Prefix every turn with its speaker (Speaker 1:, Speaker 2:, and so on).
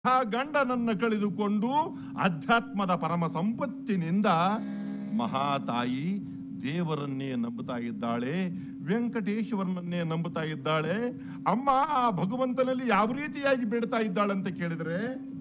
Speaker 1: ಆ ಗಂಡನನ್ನ ಕಳೆದುಕೊಂಡು ಅಧ್ಯಾತ್ಮದ ಪರಮ ಸಂಪತ್ತಿನಿಂದ ಮಹಾತಾಯಿ ದೇವರನ್ನೇ ನಂಬುತ್ತಾ ಇದ್ದಾಳೆ, ವೆಂಕಟೇಶ್ವರನನ್ನೇ ನಂಬುತ್ತಾ ಇದ್ದಾಳೆ. ಅಮ್ಮ ಆ ಭಗವಂತನಲ್ಲಿ ಯಾವ ರೀತಿಯಾಗಿ ಬೇಡ್ತಾ ಇದ್ದಾಳಂತ ಕೇಳಿದ್ರೆ,